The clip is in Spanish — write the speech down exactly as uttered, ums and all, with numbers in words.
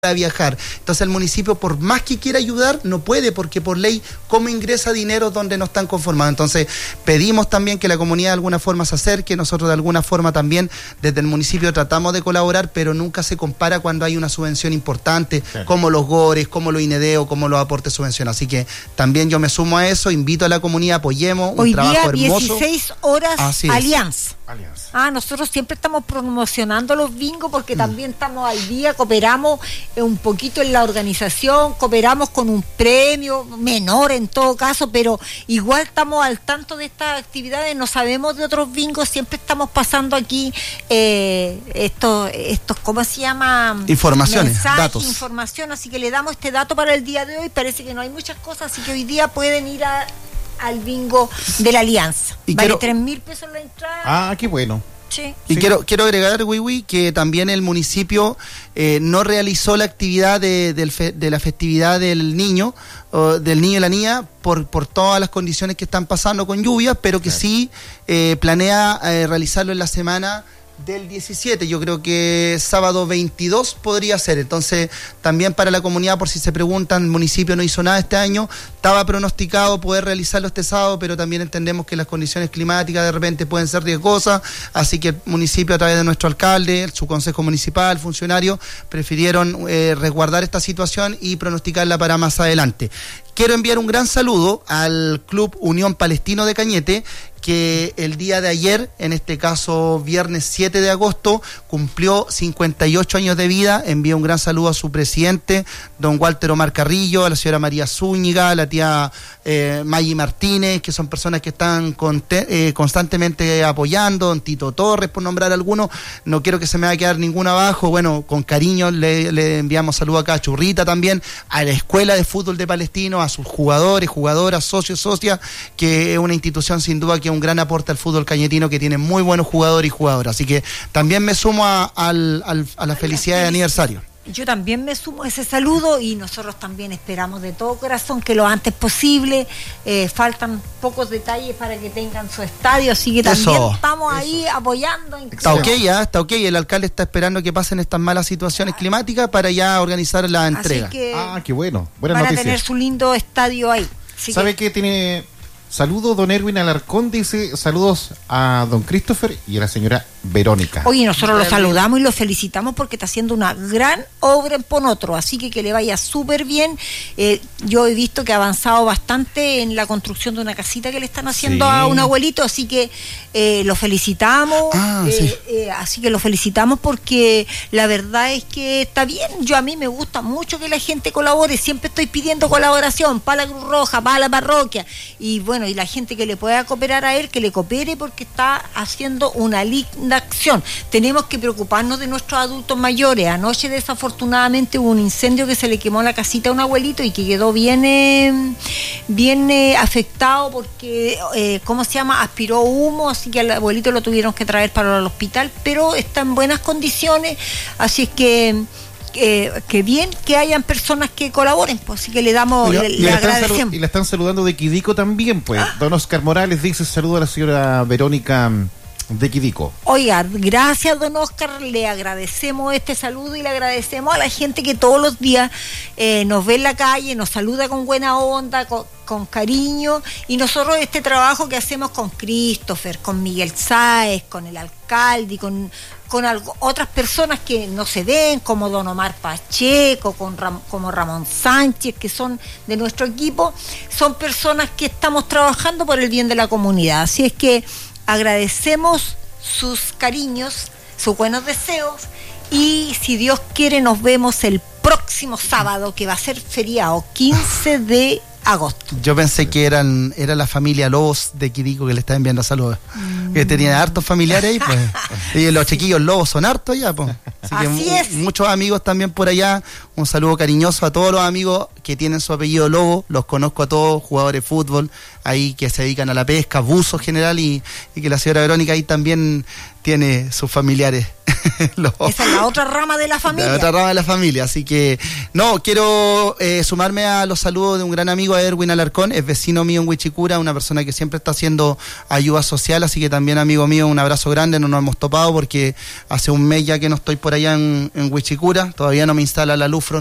a viajar. Entonces el municipio, por más que quiera ayudar, no puede, porque por ley, ¿cómo ingresa dinero donde no están conformados? Entonces pedimos también que la comunidad de alguna forma se acerque. Nosotros de alguna forma también desde el municipio tratamos de colaborar, pero nunca se compara cuando hay una subvención importante, claro, como los GORES, como los INEDEO, como los aportes de subvención. Así que también yo me sumo a eso, invito a la comunidad, apoyemos un Hoy trabajo día, hermoso. dieciséis horas Alianza. Alianza. Ah, nosotros siempre estamos promocionando los bingos porque mm. también estamos al día, cooperamos un poquito en la organización, cooperamos con un premio menor en todo caso, pero igual estamos al tanto de estas actividades, no sabemos de otros bingos, siempre estamos pasando aquí eh, estos, estos, ¿cómo se llama? Informaciones, mensajes, datos. Información, así que le damos este dato para el día de hoy, parece que no hay muchas cosas, así que hoy día pueden ir a al bingo de la Alianza. Y vale quiero... tres mil pesos la entrada. Ah, qué bueno. Sí. Y sí. quiero quiero agregar, Wiwi, que también el municipio eh, no realizó la actividad de, del fe, de la festividad del niño, o del niño y la niña, por, por todas las condiciones que están pasando con lluvias, pero que claro, sí eh, planea eh, realizarlo en la semana del diecisiete, yo creo que sábado veintidós podría ser. Entonces también para la comunidad, por si se preguntan, el municipio no hizo nada este año, estaba pronosticado poder realizarlo este sábado, pero también entendemos que las condiciones climáticas de repente pueden ser riesgosas, así que el municipio, a través de nuestro alcalde, su consejo municipal, funcionarios, prefirieron eh, resguardar esta situación y pronosticarla para más adelante. Quiero enviar un gran saludo al Club Unión Palestino de Cañete, que el día de ayer, en este caso viernes siete de agosto, cumplió cincuenta y ocho años de vida. Envío un gran saludo a su presidente, don Walter Omar Carrillo, a la señora María Zúñiga, a la tía eh, Maggie Martínez, que son personas que están conte- eh, constantemente apoyando, don Tito Torres, por nombrar algunos. No quiero que se me vaya a quedar ninguno abajo. Bueno, con cariño le, le enviamos saludos acá a Churrita también, a la Escuela de Fútbol de Palestino, a sus jugadores, jugadoras, socios, socias, que es una institución sin duda que un gran aporte al fútbol cañetino, que tiene muy buenos jugadores y jugadoras. Así que también me sumo a, al, al, a la felicidad de aniversario. Yo también me sumo a ese saludo y nosotros también esperamos de todo corazón que lo antes posible. Eh, faltan pocos detalles para que tengan su estadio, así que también eso, estamos eso. ahí apoyando. Está ok, ya, está ok. El alcalde está esperando que pasen estas malas situaciones climáticas para ya organizar la entrega. Así que ah, qué bueno. Buena van noticia. a tener su lindo estadio ahí. Así ¿Sabe que... qué tiene? Saludos, don Erwin Alarcón, dice saludos a don Christopher y a la señora Verónica. Oye, nosotros lo saludamos y lo felicitamos porque está haciendo una gran obra en Ponotro, así que que le vaya súper bien. Eh, yo he visto que ha avanzado bastante en la construcción de una casita que le están haciendo sí. a un abuelito, así que eh, lo felicitamos, ah, eh, sí. eh, así que lo felicitamos porque la verdad es que está bien. Yo a mí me gusta mucho que la gente colabore, siempre estoy pidiendo colaboración para la Cruz Roja, para la parroquia, y bueno, y la gente que le pueda cooperar a él, que le coopere porque está haciendo una linda acción. Tenemos que preocuparnos de nuestros adultos mayores. Anoche desafortunadamente hubo un incendio que se le quemó la casita a un abuelito y que quedó bien eh, bien eh, afectado porque eh, ¿cómo se llama? Aspiró humo, así que al abuelito lo tuvieron que traer para el hospital, pero está en buenas condiciones, así es que Eh, que bien que hayan personas que colaboren, pues, así que le damos, Oiga, le, y, le la agradecemos. y la están saludando de Quidico también, pues. Ah. Don Oscar Morales dice saludo a la señora Verónica de Quidico. Oiga, gracias don Oscar, le agradecemos este saludo y le agradecemos a la gente que todos los días eh, nos ve en la calle, nos saluda con buena onda, con, con cariño, y nosotros este trabajo que hacemos con Christopher, con Miguel Sáez, con el alcalde y con con algo, otras personas que no se ven, como don Omar Pacheco, con Ram, como Ramón Sánchez, que son de nuestro equipo, son personas que estamos trabajando por el bien de la comunidad. Así es que agradecemos sus cariños, sus buenos deseos, y si Dios quiere nos vemos el próximo sábado, que va a ser feriado, quince de agosto. Yo pensé que eran era la familia Lobos de Quidico que le estaba enviando saludos. Mm. Que tenían hartos familiares ahí, pues. Y los chiquillos Lobos son hartos ya, pues. Así, Así que es. Muchos amigos también por allá. Un saludo cariñoso a todos los amigos que tienen su apellido Lobo. Los conozco a todos, jugadores de fútbol, ahí que se dedican a la pesca, buzo general, y, y que la señora Verónica ahí también tiene sus familiares. Esa es la otra rama de la familia. La otra rama de la familia, así que No, quiero eh, sumarme a los saludos de un gran amigo, Erwin Alarcón, es vecino mío en Huichicura, una persona que siempre está haciendo ayuda social, así que también amigo mío, un abrazo grande, no nos hemos topado porque hace un mes ya que no estoy por allá en, en Huichicura, todavía no me instala la luz